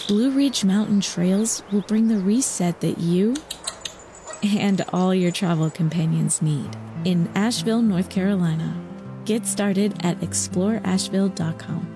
Blue Ridge Mountain Trails will bring the reset that you and all your travel companions need in Asheville, North Carolina. Get started at exploreasheville.com.